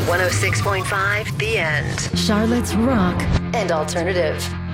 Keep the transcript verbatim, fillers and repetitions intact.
one oh six point five The End. Charlotte's Rock And Alternative.